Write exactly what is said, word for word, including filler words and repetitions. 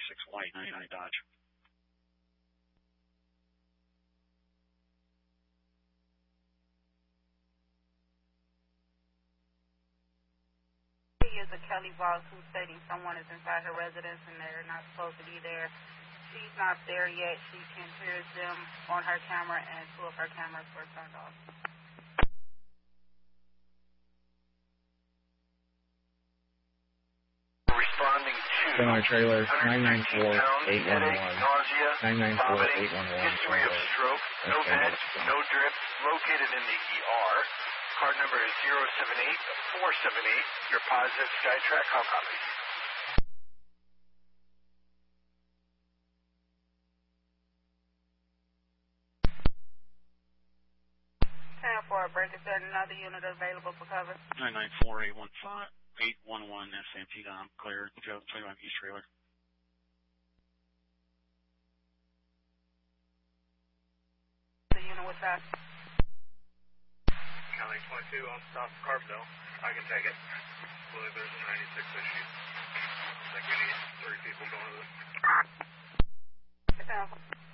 six white, ninety-nine Dodge. Is a Kelly Voss who's stating someone is inside her residence and they're not supposed to be there. She's not there yet. She can hear them on her camera, and two of her cameras were turned off. Responding to Semi trailer nine nine four eight one one. nausea, nine nine four vomiting, eight one one. history of stroke, no meds, no drip, located in the E R. Card number is zero seven eight four seven eight. You're positive SkyTrack. How copy? ten four, break. Is there another unit available for cover? nine nine four eight one five eight one one S M T Dom, clear, Joe, twenty-one East trailer. The unit with that. County twenty-two on stop Carbondale. I can take it. I believe there's a ninety-six issue. I think we need three people going to this. ten four.